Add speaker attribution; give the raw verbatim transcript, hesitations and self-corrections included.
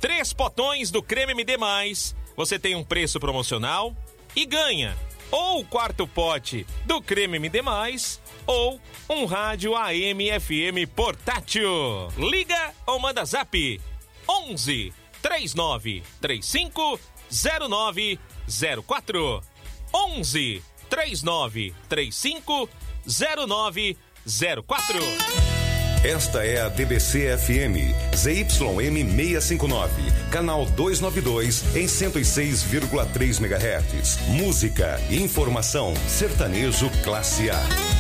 Speaker 1: três potões do creme M D mais, você tem um preço promocional e ganha ou o quarto pote do creme M D mais, ou um rádio A M F M portátil. Liga ou manda zap onze, três nove três cinco, zero nove zero quatro. onze, três nove três cinco, zero nove zero quatro.
Speaker 2: Esta é a D B C F M, Z Y M seiscentos e cinquenta e nove, canal duzentos e noventa e dois, em cento e seis vírgula três megahertz. Música, informação, sertanejo classe A.